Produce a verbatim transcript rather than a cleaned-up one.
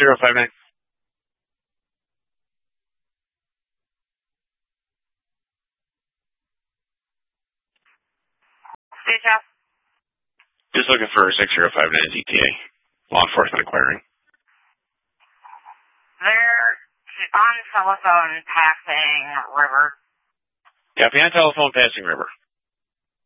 zero five nine. Station. Just looking for six zero five nine Z T A. Law enforcement inquiring. They're on telephone passing river. Copy on telephone passing river.